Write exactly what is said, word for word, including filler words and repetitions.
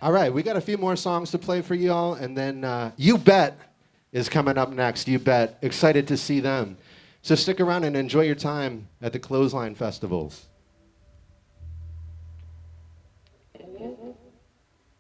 All right, we got a few more songs to play for y'all, and then uh, You Bet is coming up next. You Bet. Excited to see them. So stick around and enjoy your time at the Clothesline Festival.